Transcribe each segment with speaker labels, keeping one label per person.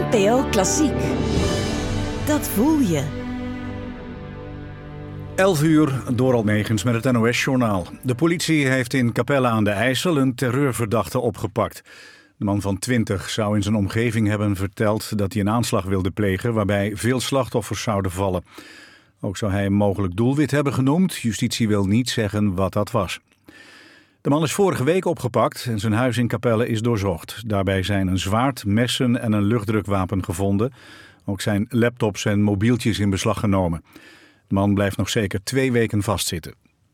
Speaker 1: NPO Klassiek. Dat voel je.
Speaker 2: 11 uur, Dorald Megens met het NOS-journaal. De politie heeft in Capelle aan de IJssel een terreurverdachte opgepakt. De man van 20 zou in zijn omgeving hebben verteld dat hij een aanslag wilde plegen waarbij veel slachtoffers zouden vallen. Ook zou hij een mogelijk doelwit hebben genoemd. Justitie wil niet zeggen wat dat was. De man is vorige week opgepakt en zijn huis in Capelle is doorzocht. Daarbij zijn een zwaard, messen en een luchtdrukwapen gevonden. Ook zijn laptops en mobieltjes in beslag genomen. De man blijft nog zeker 2 weken vastzitten.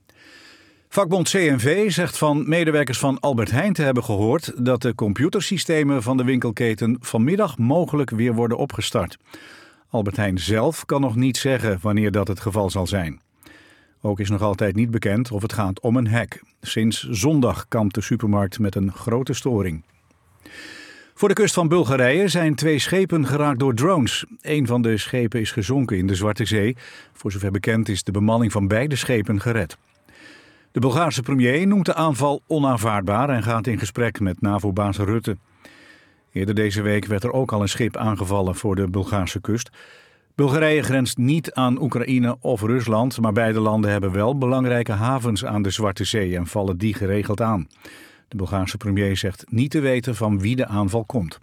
Speaker 2: Vakbond CNV zegt van medewerkers van Albert Heijn te hebben gehoord dat de computersystemen van de winkelketen vanmiddag mogelijk weer worden opgestart. Albert Heijn zelf kan nog niet zeggen wanneer dat het geval zal zijn. Ook is nog altijd niet bekend of het gaat om een hack. Sinds zondag kampt de supermarkt met een grote storing. Voor de kust van Bulgarije zijn 2 schepen geraakt door drones. Een van de schepen is gezonken in de Zwarte Zee. Voor zover bekend is de bemanning van beide schepen gered. De Bulgaarse premier noemt de aanval onaanvaardbaar en gaat in gesprek met NAVO-baas Rutte. Eerder deze week werd er ook al een schip aangevallen voor de Bulgaarse kust. Bulgarije grenst niet aan Oekraïne of Rusland, maar beide landen hebben wel belangrijke havens aan de Zwarte Zee en vallen die geregeld aan. De Bulgaarse premier zegt niet te weten van wie de aanval komt.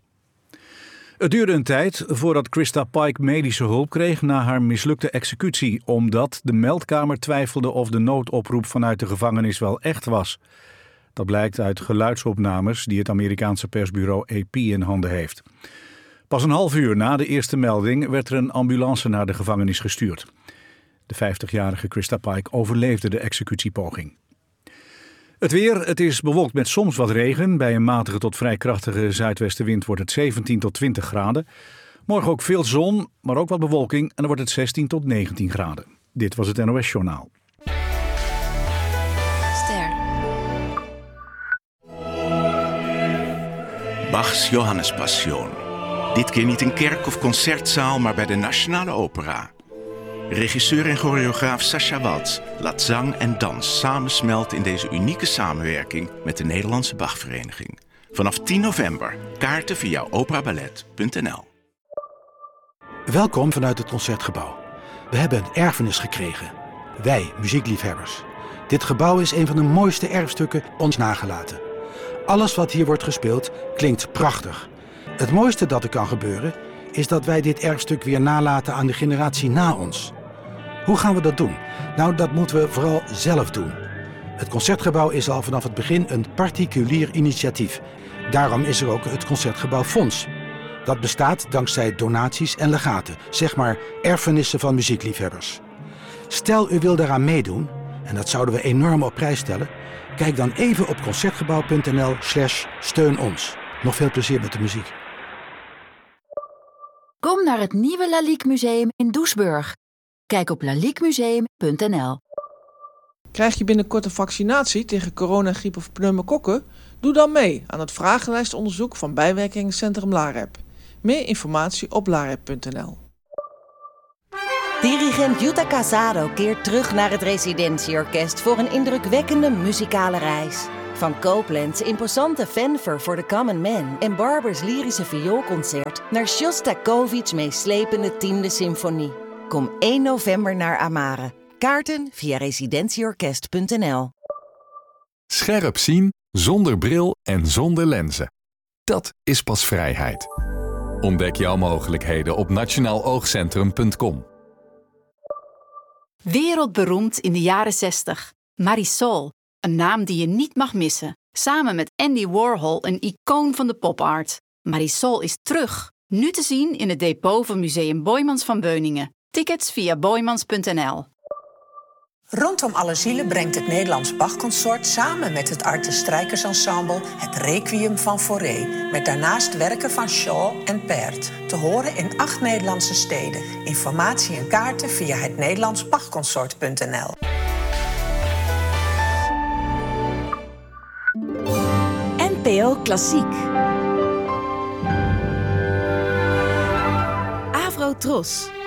Speaker 2: Het duurde een tijd voordat Christa Pike medische hulp kreeg na haar mislukte executie, omdat de meldkamer twijfelde of de noodoproep vanuit de gevangenis wel echt was. Dat blijkt uit geluidsopnames die het Amerikaanse persbureau AP in handen heeft. Pas een half uur na de eerste melding werd er een ambulance naar de gevangenis gestuurd. De 50-jarige Christa Pike overleefde de executiepoging. Het weer, het is bewolkt met soms wat regen. Bij een matige tot vrij krachtige zuidwestenwind wordt het 17 tot 20 graden. Morgen ook veel zon, maar ook wat bewolking en dan wordt het 16 tot 19 graden. Dit was het NOS Journaal.
Speaker 1: Ster.
Speaker 3: Bachs Johannespassion. Dit keer niet in kerk of concertzaal, maar bij de Nationale Opera. Regisseur en choreograaf Sascha Waltz laat zang en dans samensmelten in deze unieke samenwerking met de Nederlandse Bachvereniging. Vanaf 10 november. Kaarten via operaballet.nl.
Speaker 4: Welkom vanuit het Concertgebouw. We hebben een erfenis gekregen. Wij, muziekliefhebbers. Dit gebouw is een van de mooiste erfstukken ons nagelaten. Alles wat hier wordt gespeeld klinkt prachtig. Het mooiste dat er kan gebeuren is dat wij dit erfstuk weer nalaten aan de generatie na ons. Hoe gaan we dat doen? Nou, dat moeten we vooral zelf doen. Het Concertgebouw is al vanaf het begin een particulier initiatief. Daarom is er ook het Concertgebouw Fonds. Dat bestaat dankzij donaties en legaten, zeg maar erfenissen van muziekliefhebbers. Stel u wil daaraan meedoen, en dat zouden we enorm op prijs stellen, kijk dan even op concertgebouw.nl/steun ons. Nog veel plezier met de muziek.
Speaker 5: Kom naar het nieuwe Lalique Museum in Doesburg. Kijk op laliquemuseum.nl.
Speaker 6: Krijg je binnenkort een vaccinatie tegen coronagriep of pneumokokken? Doe dan mee aan het vragenlijstonderzoek van bijwerkingencentrum LAREP. Meer informatie op larep.nl.
Speaker 1: Dirigent Jutta Casado keert terug naar het Residentieorkest voor een indrukwekkende muzikale reis. Van Copland's imposante fanfare voor the common man en Barbers lyrische vioolconcert naar Shostakovich's meeslepende 10e symfonie. Kom 1 november naar Amare. Kaarten via residentieorkest.nl.
Speaker 7: Scherp zien, zonder bril en zonder lenzen. Dat is pas vrijheid. Ontdek jouw mogelijkheden op nationaaloogcentrum.com.
Speaker 5: Wereldberoemd in de jaren 60. Marisol, een naam die je niet mag missen. Samen met Andy Warhol een icoon van de popart. Marisol is terug. Nu te zien in het depot van Museum Boijmans van Beuningen. Tickets via boijmans.nl.
Speaker 8: Rondom alle zielen brengt het Nederlands Bachconsort samen met het Arte Strijkersensemble het Requiem van Fauré. Met daarnaast werken van Shaw en Pärt. Te horen in 8 Nederlandse steden. Informatie en kaarten via het Nederlands-Bachconsort.nl.
Speaker 1: NPO Klassiek. Avro Tros.